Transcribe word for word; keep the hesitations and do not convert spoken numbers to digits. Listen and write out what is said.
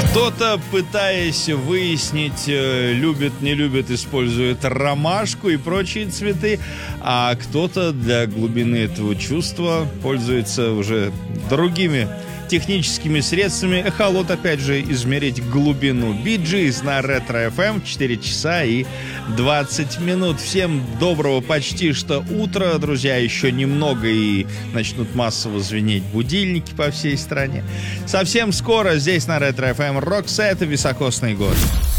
Кто-то, пытаясь выяснить, любит, не любит, использует ромашку и прочие цветы, а кто-то для глубины этого чувства пользуется уже другими техническими средствами. Эхолот, опять же, измерить глубину. Bee Gees на Ретро эф эм, четыре часа и двадцать минут. Всем доброго почти что утро, друзья. Еще немного и начнут массово звенеть будильники по всей стране. Совсем скоро здесь на Ретро эф эм Роксет и Високосный год.